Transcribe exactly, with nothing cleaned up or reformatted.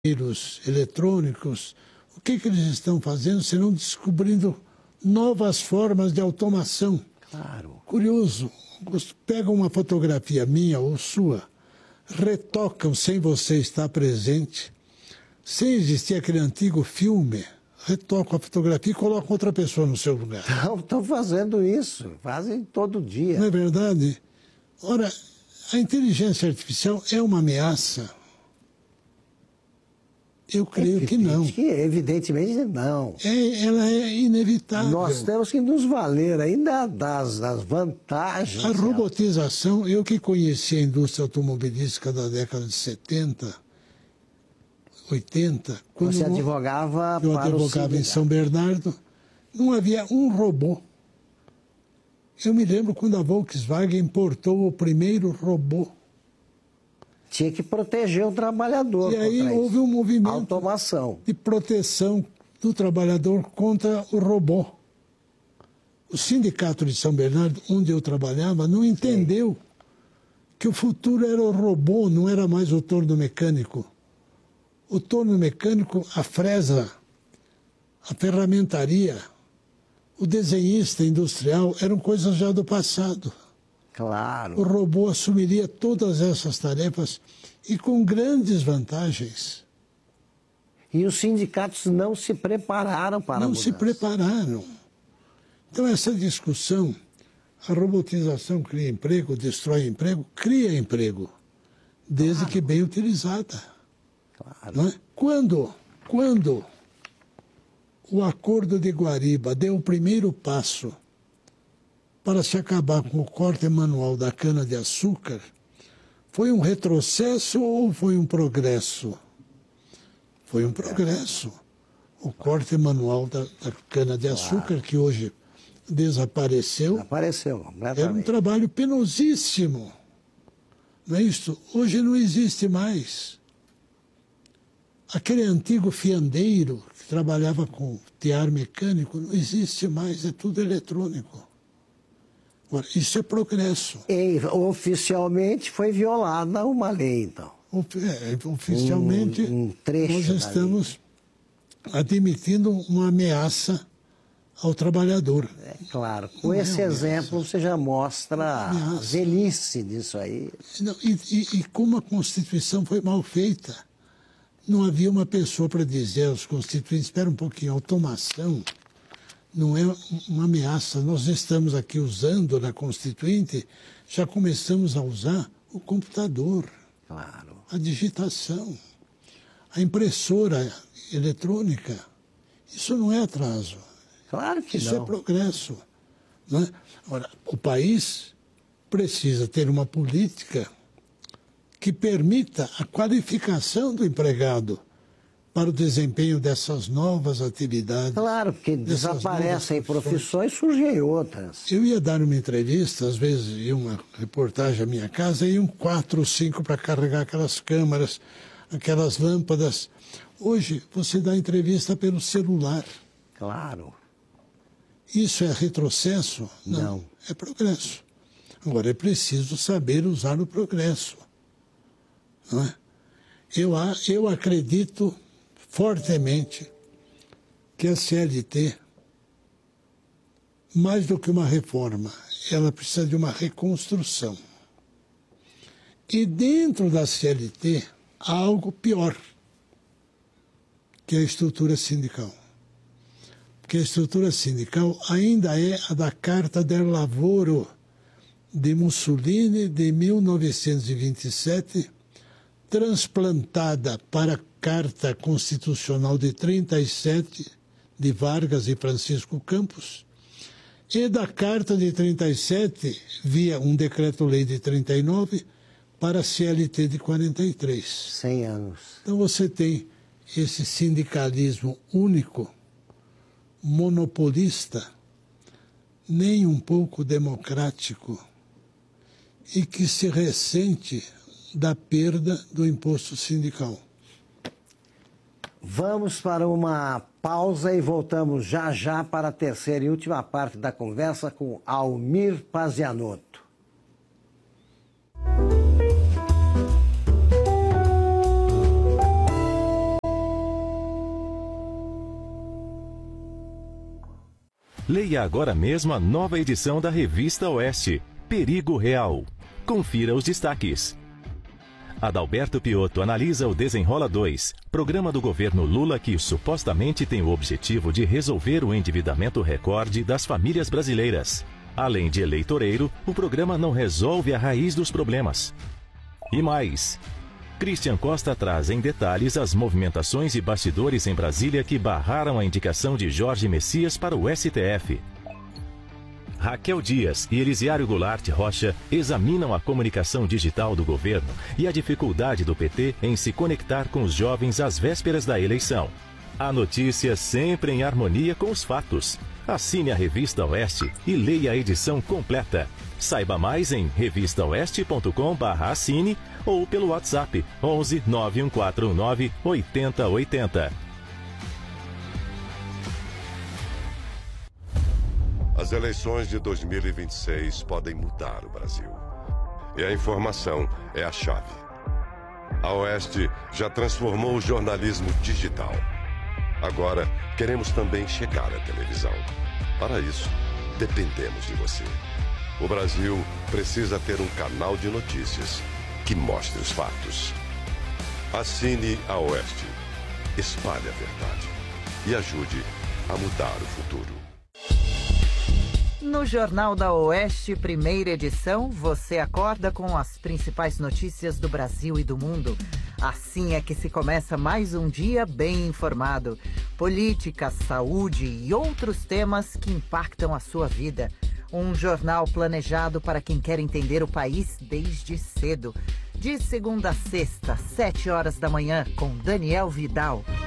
vírus eletrônicos, o que, que eles estão fazendo, senão descobrindo novas formas de automação. Claro. Curioso, pegam uma fotografia minha ou sua, retocam sem você estar presente, sem existir aquele antigo filme, retocam a fotografia e colocam outra pessoa no seu lugar. Não, estão fazendo isso, fazem todo dia. Não é verdade? Ora, a inteligência artificial é uma ameaça? Eu creio Evidente que não. Que, evidentemente não. É, ela é inevitável. Nós temos que nos valer ainda das, das vantagens. A robotização, eu que conheci a indústria automobilística da década de setenta, oitenta... Quando Você advogava eu para advogava o em São Bernardo, não havia um robô. Eu me lembro quando a Volkswagen importou o primeiro robô. Tinha que proteger o trabalhador. E aí houve um movimento automação. de proteção do trabalhador contra o robô. O sindicato de São Bernardo, onde eu trabalhava, não entendeu Sim. que o futuro era o robô, não era mais o torno mecânico. O torno mecânico, a fresa, a ferramentaria, o desenhista industrial eram coisas já do passado. Claro. O robô assumiria todas essas tarefas e com grandes vantagens. E os sindicatos não se prepararam para a Não mudança. se prepararam. Então, essa discussão, a robotização cria emprego, destrói emprego, cria emprego, desde claro. que bem utilizada. Claro. Não é? Quando, quando o Acordo de Guariba deu o primeiro passo para se acabar com o corte manual da cana-de-açúcar, foi um retrocesso ou foi um progresso? Foi um progresso. O corte manual da, da cana-de-açúcar, claro. que hoje desapareceu, Desapareceu, era um trabalho penosíssimo. Não é isso? Hoje não existe mais. Aquele antigo fiandeiro que trabalhava com tear mecânico não existe mais, é tudo eletrônico. Isso é progresso. E, oficialmente foi violada uma lei, então. É, oficialmente, um, um trecho nós estamos admitindo uma ameaça ao trabalhador. É claro. Com Não esse é exemplo, você já mostra a velhice disso aí. Não, e, e, e como a Constituição foi mal feita, não havia uma pessoa para dizer aos constituintes, espera um pouquinho, a automação não é uma ameaça. Nós estamos aqui usando na Constituinte, já começamos a usar o computador, claro. a digitação, a impressora eletrônica. Isso não é atraso. Claro que Isso não. é progresso. Não é? Ora, o país precisa ter uma política que permita a qualificação do empregado para o desempenho dessas novas atividades. Claro, porque desaparecem profissões, surgem outras. Eu ia dar uma entrevista, às vezes ia uma reportagem à minha casa, iam quatro ou cinco para carregar aquelas câmaras, aquelas lâmpadas. Hoje, você dá entrevista pelo celular. Claro. Isso é retrocesso? Não. Não. É progresso. Agora, é preciso saber usar o progresso. Não é? Eu, eu acredito fortemente que a C L T, mais do que uma reforma, ela precisa de uma reconstrução. E dentro da C L T há algo pior, que é a estrutura sindical. Porque a estrutura sindical ainda é a da Carta del Lavoro de Mussolini de mil novecentos e vinte e sete, transplantada para a Carta Constitucional de trinta e sete, de Vargas e Francisco Campos, e da Carta de trinta e sete, via um decreto-lei de trinta e nove, para a C L T de quarenta e três. cem anos. Então você tem esse sindicalismo único, monopolista, nem um pouco democrático, e que se ressente da perda do imposto sindical. Vamos para uma pausa e voltamos já já para a terceira e última parte da conversa com Almir Pazianotto. Leia agora mesmo a nova edição da Revista Oeste, Perigo Real. Confira os destaques. Adalberto Piotto analisa o Desenrola dois, programa do governo Lula que supostamente tem o objetivo de resolver o endividamento recorde das famílias brasileiras. Além de eleitoreiro, o programa não resolve a raiz dos problemas. E mais, Christian Costa traz em detalhes as movimentações e bastidores em Brasília que barraram a indicação de Jorge Messias para o S T F. Raquel Dias e Elisiário Goulart Rocha examinam a comunicação digital do governo e a dificuldade do P T em se conectar com os jovens às vésperas da eleição. A notícia sempre em harmonia com os fatos. Assine a Revista Oeste e leia a edição completa. Saiba mais em revista oeste ponto com barra assine ou pelo WhatsApp onze nove um quatro nove oito zero oito zero. As eleições de dois mil e vinte e seis podem mudar o Brasil. E a informação é a chave. A Oeste já transformou o jornalismo digital. Agora, queremos também chegar à televisão. Para isso, dependemos de você. O Brasil precisa ter um canal de notícias que mostre os fatos. Assine a Oeste, espalhe a verdade e ajude a mudar o futuro. No Jornal da Oeste, primeira edição, você acorda com as principais notícias do Brasil e do mundo. Assim é que se começa mais um dia bem informado. Política, saúde e outros temas que impactam a sua vida. Um jornal planejado para quem quer entender o país desde cedo. De segunda a sexta, sete horas da manhã, com Daniel Vidal.